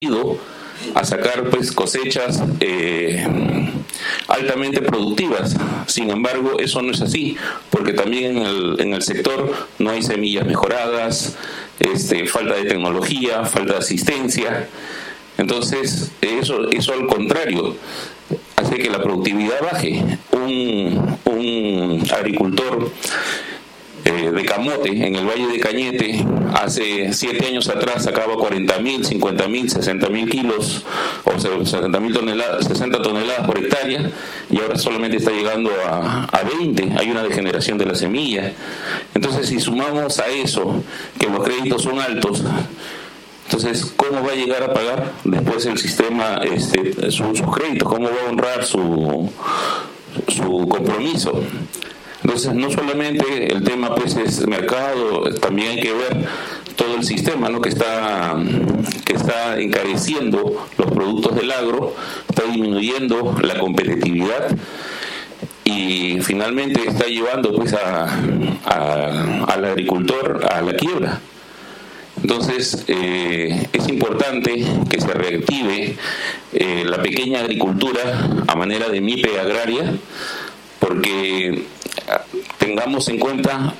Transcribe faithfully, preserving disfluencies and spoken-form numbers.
a sacar pues cosechas eh, altamente productivas. Sin embargo, eso no es así, porque también en el, en el sector no hay semillas mejoradas, este, falta de tecnología, falta de asistencia. Entonces, eso, eso al contrario hace que la productividad baje. Un, un agricultor Eh, de camote en el Valle de Cañete hace siete años atrás sacaba cuarenta mil, cincuenta mil, sesenta mil kilos o sesenta mil toneladas, sesenta toneladas por hectárea, y ahora solamente está llegando a, a veinte. Hay una degeneración de la semilla. Entonces, si sumamos a eso que los créditos son altos, entonces ¿cómo va a llegar a pagar después el sistema este, sus, sus créditos? ¿Cómo va a honrar su, su compromiso? Entonces, no solamente el tema pues es mercado, también hay que ver todo el sistema, ¿no?, que está que está encareciendo los productos del agro, está disminuyendo la competitividad y finalmente está llevando pues a, a, al agricultor a la quiebra. Entonces, eh, es importante que se reactive eh, la pequeña agricultura a manera de M I P E agraria, porque tengamos en cuenta